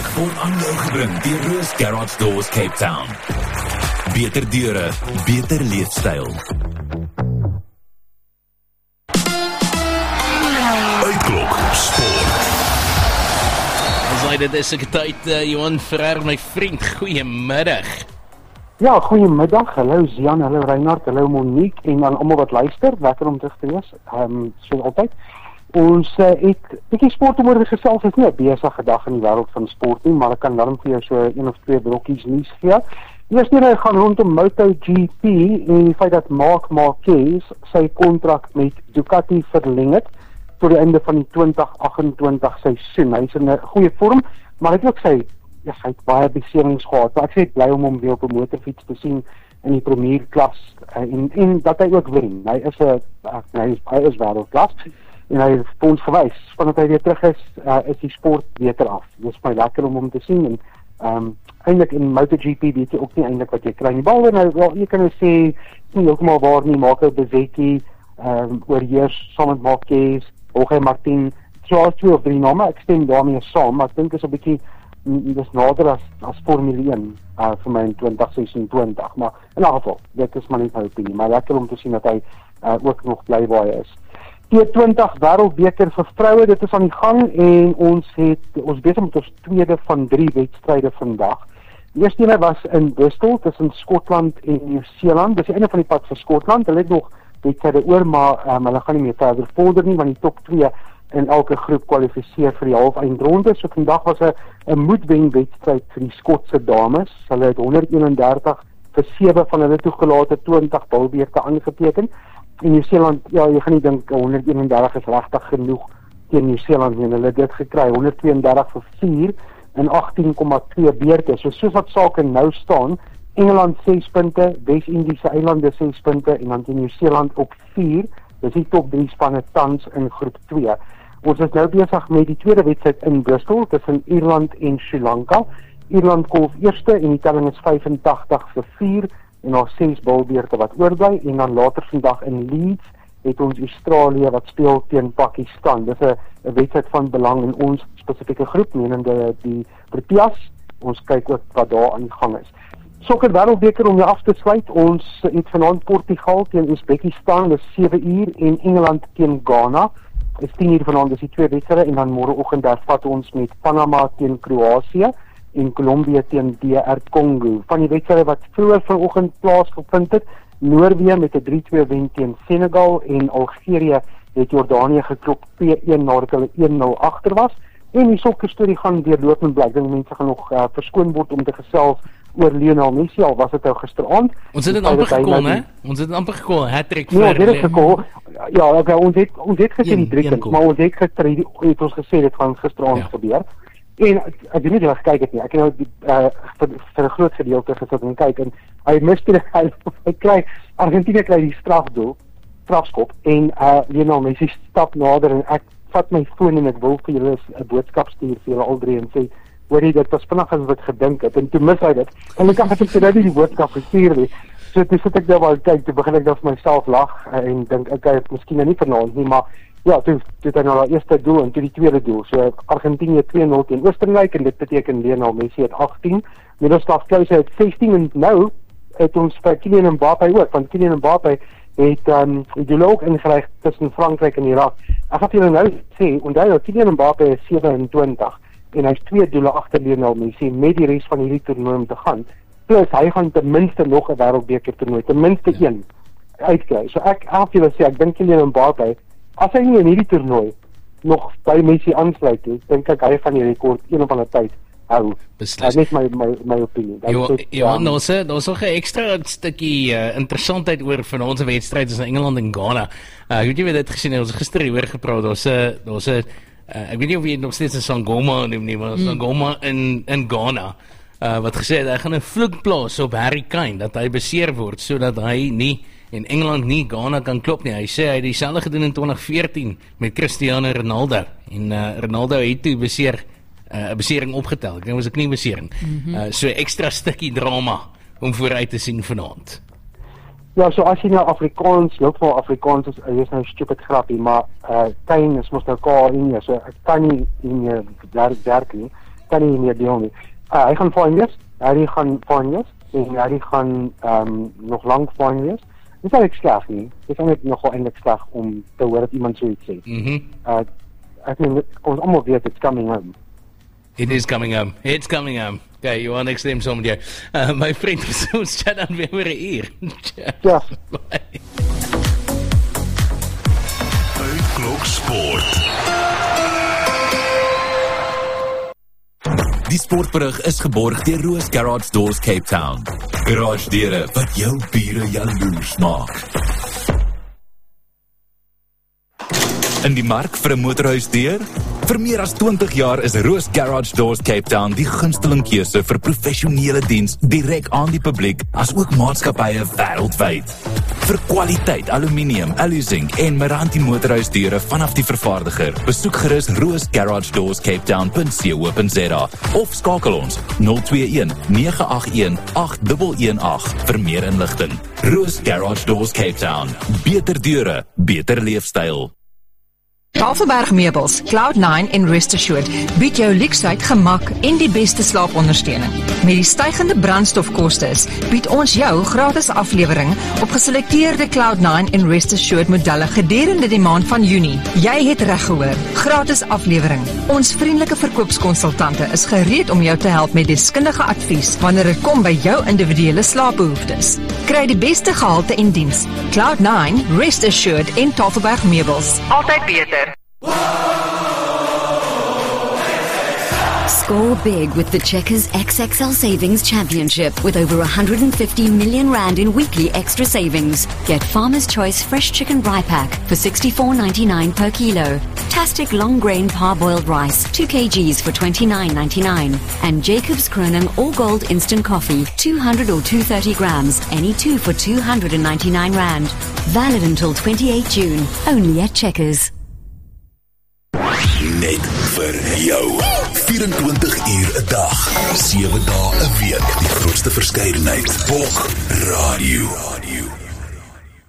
word aan jou gebring deur Roos Garage Doors Cape Town. Beter deure, beter leefstyl. Uitklok Sport. Dit is ek tyd, Johan Ferrer, my vriend, goeiemiddag. Ja, goeiemiddag, hallo Zian, hallo Reinhard, hallo Monique en aan almal wat luister, lekker om terug te wees, soos altyd. Ons het bietjie sport om oor gesels, is nie 'n besige dag in die wêreld van sport nie, maar ek kan dan vir jou so 1 of 2 brokkies nuus gee. Die eerste ene gaan rondom MotoGP en die feit dat Marc Marquez sy kontrak met Ducati verleng het tot die einde van die 2028 seisoen. Hy is in 'n goeie vorm, maar hy het ook hy het baie beserings gehad. Maar ek sê bly om hom weer op 'n motorfiets te sien in die premier klas en dat hy ook wen. Hy is wêreldklas en hy het vir ons gewys vandat hy weer terug is die sport beter af. Dit is my lekker om hom te sien en eintlik in MotoGP weet jy ook nie eintlik wat jy kry nie. Behalwe nou jy kan nou sê nie heeltemal waar nie, Marco Bezzecchi oorheers saam met Marquez, Jorge Martin, so 2 of 3 name, ek stem daarmee saam, maar ek dink is 'n bietjie dis nader as Formule 1 vir my in 2026, maar in elk geval, dit is maar net my opinie, maar lekker om te sien dat hy ook nog bly waar hy is. T20 Wêreldbeker vir vroue, dit is aan die gang en ons besig met ons tweede van 3 wedstryde vandag. Die eerste ene was in Bristol tussen Skotland en Nieu-Seeland, dis die einde van die pad vir Skotland, hulle het nog wedstryde oor, maar hulle gaan nie meer verder vorder nie, want die top 2 in elke groep kwalifiseer vir die halfeindronde. So vandag was 'n moedwen wedstryd vir die Skotse dames. Hulle het 131 vir 7 van hulle toegelate 20 bilbeerte aangeteken. En Nieu-Seeland, ja, jy gaan nie dink 131 is regtig genoeg teen Nieu-Seeland nie. Hulle het dit gekry 132 vir 4 en 18,2 beerte. Soos wat sake nou staan, Engeland 6 punte, Wes-Indiese eilande 6 punte en dan Nieu-Seeland op 4. Dis die top 3 spanne tans in groep 2. Ons is nou besig met die tweede wedstryd in Bristol tussen Ierland en Sri Lanka. Ierland kolf eerste en die telling is 85 vir 4 en daar 6 bilbeerte wat oorbly en dan later vandag in Leeds het ons Australië wat speel teen Pakistan. Dis 'n wedstryd van belang in ons spesifieke groep, menende die Proteas. Ons kyk ook wat daar aan die gang is. Sokker Wêreldbeker om jou af te sluit. Ons het vanaand Portugal teen Uzbekistan, dis 7 uur en Engeland teen Ghana. Dis 10 uur vanaand, dis die 2 wedstryde en dan môreoggend vat ons met Panama teen Kroasie en Kolombia teen DR Congo. Van die wedstryde wat vroeër vanoggend plaasgevind het, Noorwe met 'n 3-2 wen teen Senegal en Algerië het Jordanië geklop 2-1 nadat hulle 1-0 agter was. En die sokkerstorie gaan deurloop en bly. Dink mense gaan nog verskoon word om te gesels oor Lionel Messi, al was dit nou gisteraand. Ons het dit amper gekol, hè? Ons het amper gekol, hat-trick vir. Ja, dit het gekol. Ja, okay, ons het gesê die 3 keer, maar ons het ons gesê dit gaan gisteraand gebeur. En ek weet nie of jy gekyk het nie. Ek het nou vir 'n groot gedeelte gesit en kyk en hy misspeel hy kry Argentinië kry die strafskop en Lionel Messi stap nader en ek vat my foon en ek wil vir julle 'n boodskap stuur vir julle al drie en sê hoorie, dit was vinnig as wat gedink het, en toe mis hy dit. En ek het nou nie die boodskap gestuur nie. So toe sit ek nou maar kyk, toe begin ek nou vir myself lag, en dink, okay, het miskien nou nie vanaand nie, maar ja, toe het hy nou die eerste doel, en toe die tweede doel. So Argentinië 2-0 teen Oostenryk, en dit beteken Lionel Messi het 18, Miroslav Klose het 16, en nou het ons vir Kylian Mbappé ook, want Kylian Mbappé het die dialoog ingeryg tussen Frankryk en Irak. Ek gaan vir julle nou sê, onthou, Kylian Mbappé is 27, en hy is 2 doele agter Lionel Messi met die res van hierdie toernooi om te gaan. Plus hy gaan ten minste nog 'n wêreldbeker toernooi, ten minste een uitkry. So ek julle sê, ek dink Kylian Mbappé, as hy nie in hierdie toernooi nog by Messi aansluit nie, dink ek hy gaan die rekord een of ander tyd hou. Dit is my opinie. Ja, daar's nog 'n ekstra stukkie interessantheid oor van ons wedstryd tussen Engeland en Ghana. Weet jy wat dit gesien het? Ons gister hieroor gepraat. Daar's 'n ek weet nie of jy nog steeds 'n Sangoma noem nie, maar Sangoma in Ghana wat gesê het hy gaan 'n vloek plaas op Harry Kane dat hy beseer word sodat hy nie en Engeland nie Ghana kan klop nie. Hy sê hy het dieselfde gedoen in 2014 met Cristiano Ronaldo en Ronaldo het toe 'n besering opgetel. Ek dink was 'n kniebesering. So ekstra stukkie drama om vooruit te sien vanaand. Ja, so as jy nou Afrikaans, heeltemal Afrikaans is nou stupid grappie, maar Kane is mos nou K-in, so ek kan nie in werk nie. kan nie meer deel nie. Hy gaan fyn wees, Harry gaan fyn wees, en Harry gaan nog lank fyn wees. Dit is eintlik sleg nie. Dit is eintlik nogal eintlik sleg om te hoor dat iemand so iets sê. Ek meen, ons almal weet it's coming home. It is coming home. It's coming home. Okay, you are next to him somewhere. My friend, ons chat dan weer oor 'n uur. Ja. Bye. Klok Sport. Die sportberig is geborg deur Roos Garage Doors Cape Town. Garage deure wat jou bure jaloers maak. In die mark vir 'n motorhuisdeur? Vir meer as 20 jaar is Roos Garage Doors Cape Town die gunsteling keuse vir professionele diens direk aan die publiek as ook maatskappye wêreldwyd. Vir kwaliteit aluminium, aluzinc en Meranti motorhuisdeure vanaf die vervaardiger, besoek gerus roosgaragedoors.cape.co.za of skakel ons 021 981 8118 vir meer inligting. Roos Garage Doors Cape Town. Beter deure, beter leefstyl. Tafelberg Meubels, Cloud9 en Rest Assured bied jou luksheid, gemak en die beste slaapondersteuning. Met die stygende brandstofkostes bied ons jou gratis aflewering op geselekteerde Cloud9 en Rest Assured modelle gedurende die maand van Junie. Jy het reg gehoor, gratis aflewering. Ons vriendelike verkoopskonsultante is gereed om jou te help met deskundige advies wanneer dit kom by jou individuele slaapbehoeftes. Kry die beste gehalte en diens. Cloud9, Rest Assured en Tafelberg Meubels. Altyd beter. Score big with the Checkers XXL Savings Championship with over 150 million rand in weekly extra savings. Get Farmer's Choice Fresh Chicken Brie Pack for $64.99 per kilo. Tastic long grain parboiled rice 2 kgs for $29.99. And Jacob's Kroning All Gold Instant Coffee 200 or 230 grams, any two for 299 rand. Valid until 28 June, only at Checkers. Net vir jou. 24 uur 'n dag, 7 dae 'n week. Die grootste verskeidenheid. Bok Radio.